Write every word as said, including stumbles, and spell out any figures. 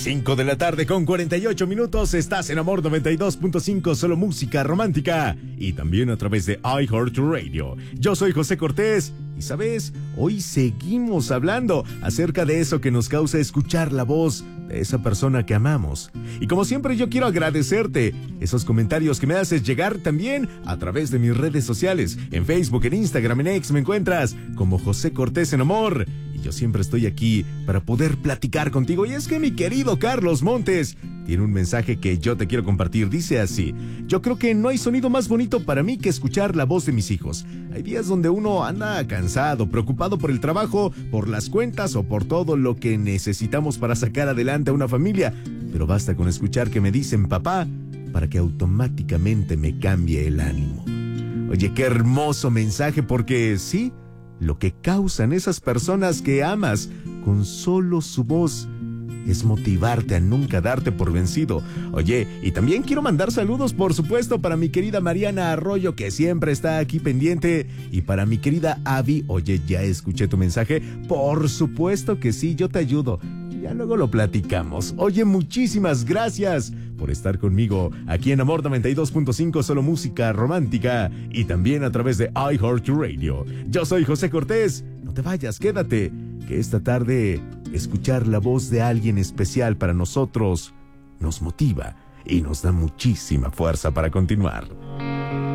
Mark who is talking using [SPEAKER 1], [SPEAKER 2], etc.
[SPEAKER 1] cinco de la tarde con cuarenta y ocho minutos, estás en Amor noventa y dos punto cinco, solo música romántica, y también a través de iHeartRadio. Yo soy José Cortés, y sabes, hoy seguimos hablando acerca de eso que nos causa escuchar la voz de esa persona que amamos. Y como siempre, yo quiero agradecerte esos comentarios que me haces llegar también a través de mis redes sociales. En Facebook, en Instagram, en X me encuentras como José Cortés en Amor. Y yo siempre estoy aquí para poder platicar contigo. Y es que mi querido Carlos Montes tiene un mensaje que yo te quiero compartir. Dice así: yo creo que no hay sonido más bonito para mí que escuchar la voz de mis hijos. Hay días donde uno anda cansado, preocupado por el trabajo, por las cuentas o por todo lo que necesitamos para sacar adelante a una familia. Pero basta con escuchar que me dicen papá para que automáticamente me cambie el ánimo. Oye, qué hermoso mensaje, porque sí, lo que causan esas personas que amas con solo su voz es motivarte a nunca darte por vencido. Oye, y también quiero mandar saludos, por supuesto, para mi querida Mariana Arroyo, que siempre está aquí pendiente, y para mi querida Avi. Oye, ya escuché tu mensaje. Por supuesto que sí, yo te ayudo. Ya luego lo platicamos. Oye, muchísimas gracias por estar conmigo aquí en Amor noventa y dos punto cinco, solo música romántica, y también a través de iHeartRadio. Yo soy José Cortés. No te vayas, quédate, que esta tarde escuchar la voz de alguien especial para nosotros nos motiva y nos da muchísima fuerza para continuar.